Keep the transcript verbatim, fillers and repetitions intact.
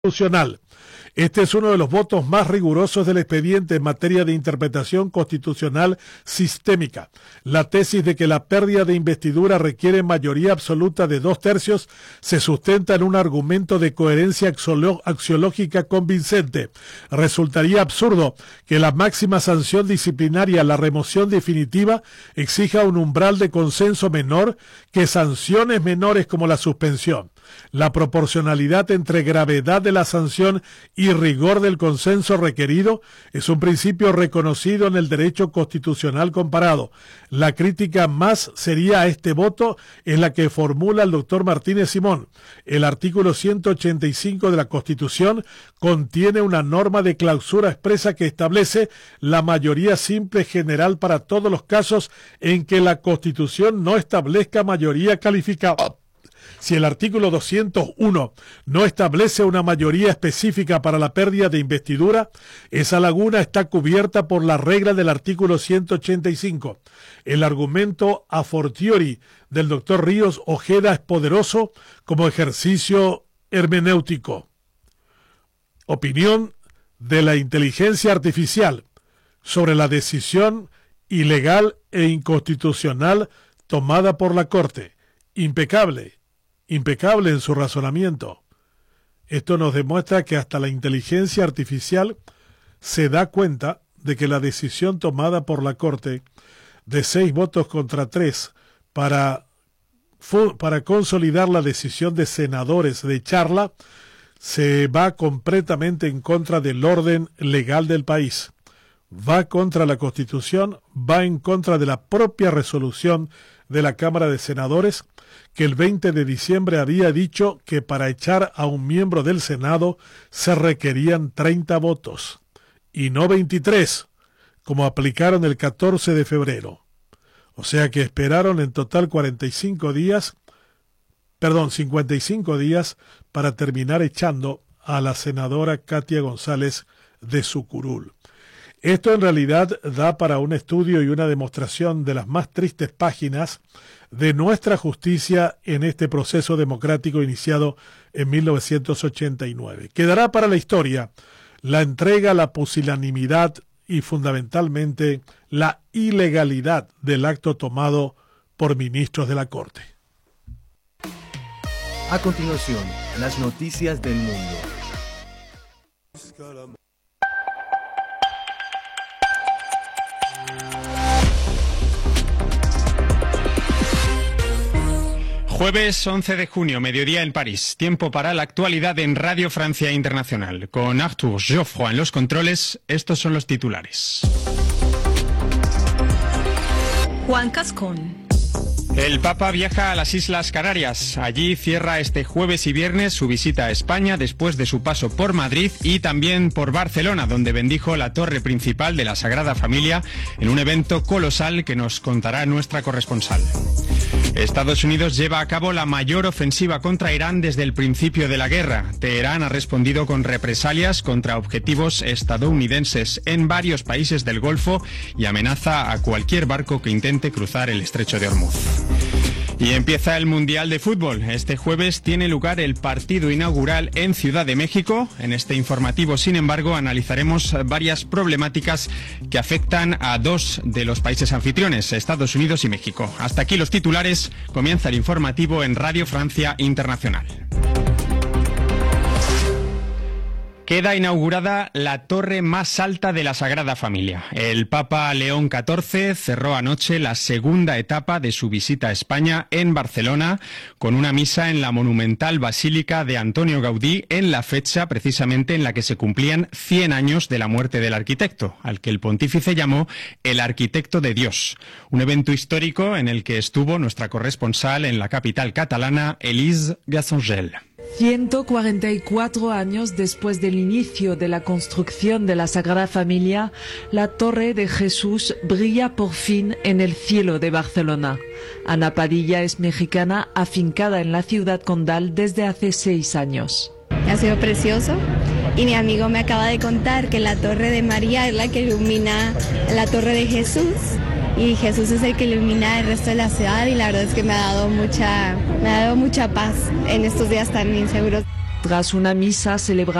constitucional. Este es uno de los votos más rigurosos del expediente en materia de interpretación constitucional sistémica. La tesis de que la pérdida de investidura requiere mayoría absoluta de dos tercios se sustenta en un argumento de coherencia axiológica convincente. Resultaría absurdo que la máxima sanción disciplinaria, la remoción definitiva, exija un umbral de consenso menor que sanciones menores como la suspensión. La proporcionalidad entre gravedad de la sanción y rigor del consenso requerido es un principio reconocido en el derecho constitucional comparado. La crítica más seria a este voto es la que formula el doctor Martínez Simón. El artículo ciento ochenta y cinco de la Constitución contiene una norma de clausura expresa que establece la mayoría simple general para todos los casos en que la Constitución no establezca mayoría calificada. Si el artículo doscientos uno no establece una mayoría específica para la pérdida de investidura, esa laguna está cubierta por la regla del artículo ciento ochenta y cinco. El argumento a fortiori del doctor Ríos Ojeda es poderoso como ejercicio hermenéutico. Opinión de la inteligencia artificial sobre la decisión ilegal e inconstitucional tomada por la Corte. Impecable. Impecable en su razonamiento. Esto nos demuestra que hasta la inteligencia artificial se da cuenta de que la decisión tomada por la Corte de seis votos contra tres para, para consolidar la decisión de senadores de echarla se va completamente en contra del orden legal del país. Va contra la Constitución, va en contra de la propia resolución de la Cámara de Senadores, que el veinte de diciembre había dicho que para echar a un miembro del Senado se requerían treinta votos, y no veintitrés, como aplicaron el catorce de febrero. O sea que esperaron en total cuarenta y cinco días, perdón, cincuenta y cinco días para terminar echando a la senadora Katia González de su curul. Esto en realidad da para un estudio y una demostración de las más tristes páginas de nuestra justicia en este proceso democrático iniciado en mil novecientos ochenta y nueve. Quedará para la historia la entrega, la pusilanimidad y fundamentalmente la ilegalidad del acto tomado por ministros de la Corte. A continuación, las noticias del mundo. Jueves once de junio, mediodía en París. Tiempo para la actualidad en Radio Francia Internacional. Con Arthur Geoffroy en los controles, estos son los titulares. Juan Cascón. El Papa viaja a las Islas Canarias. Allí cierra este jueves y viernes su visita a España después de su paso por Madrid y también por Barcelona, donde bendijo la torre principal de la Sagrada Familia en un evento colosal que nos contará nuestra corresponsal. Estados Unidos lleva a cabo la mayor ofensiva contra Irán desde el principio de la guerra. Teherán ha respondido con represalias contra objetivos estadounidenses en varios países del Golfo y amenaza a cualquier barco que intente cruzar el estrecho de Hormuz. Y empieza el Mundial de Fútbol. Este jueves tiene lugar el partido inaugural en Ciudad de México. En este informativo, sin embargo, analizaremos varias problemáticas que afectan a dos de los países anfitriones, Estados Unidos y México. Hasta aquí los titulares. Comienza el informativo en Radio Francia Internacional. Queda inaugurada la torre más alta de la Sagrada Familia. El Papa León catorce cerró anoche la segunda etapa de su visita a España en Barcelona con una misa en la monumental Basílica de Antonio Gaudí en la fecha precisamente en la que se cumplían cien años de la muerte del arquitecto, al que el pontífice llamó el arquitecto de Dios. Un evento histórico en el que estuvo nuestra corresponsal en la capital catalana, Elise Gassangel. ciento cuarenta y cuatro años después del inicio de la construcción de la Sagrada Familia, la Torre de Jesús brilla por fin en el cielo de Barcelona. Ana Padilla es mexicana afincada en la ciudad condal desde hace seis años. Ha sido precioso y mi amigo me acaba de contar que la Torre de María es la que ilumina la Torre de Jesús. Y Jesús es el que ilumina el resto de la ciudad y la verdad es que me ha dado mucha, me ha dado mucha paz en estos días tan inseguros. Tras una misa celebrada